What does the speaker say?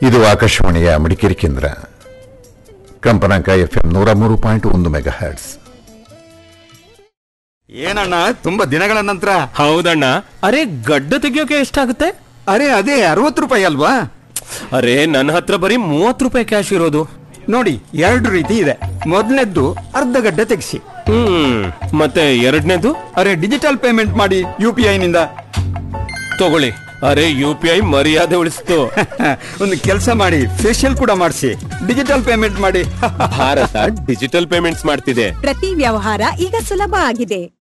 ಇದು ಆಕಾಶವಾಣಿಯ ಮಡಿಕೇರಿ ಕೇಂದ್ರ. ಕಂಪನಾಂಕ FM 103.1 ಮೆಗಾಹರ್ಟ್ಸ್. ಏನಣ್ಣ, ತುಂಬಾ ದಿನಗಳ ನಂತರ. ಹೌದಣ್ಣ. ಅರೆ, ಗಡ್ಡ ತೆಗಿಯೋಕೆ ಎಷ್ಟಾಗುತ್ತೆ? ಅರೆ ಅದೇ 60 ರೂಪಾಯಿ ಅಲ್ವಾ? ಅರೆ, ನನ್ನ ಹತ್ರ ಬರೀ 30 ರೂಪಾಯಿ ಕ್ಯಾಶ್ ಇರೋದು. ನೋಡಿ, 2 ರೀತಿ ಇದೆ. ಮೊದಲನೇದ್ದು ಅರ್ಧ ಗಡ್ಡೆ ತೆಗಿಸಿ. ಮತ್ತೆ ಎರಡನೇದು? ಅರೆ, ಡಿಜಿಟಲ್ ಪೇಮೆಂಟ್ ಮಾಡಿ UPI ನಿಂದ. ತಗೊಳ್ಳಿ. ಅರೆ, UPI ಮರ್ಯಾದೆ ಉಳಿಸ್ತು. ಒಂದು ಕೆಲಸ ಮಾಡಿ, ಫೇಶಿಯಲ್ ಕೂಡ ಮಾಡಿಸಿ, ಡಿಜಿಟಲ್ ಪೇಮೆಂಟ್ ಮಾಡಿ. ಭಾರತ ಡಿಜಿಟಲ್ ಪೇಮೆಂಟ್ಸ್ ಮಾಡ್ತಿದೆ. ಪ್ರತಿ ವ್ಯವಹಾರ ಈಗ ಸುಲಭ ಆಗಿದೆ.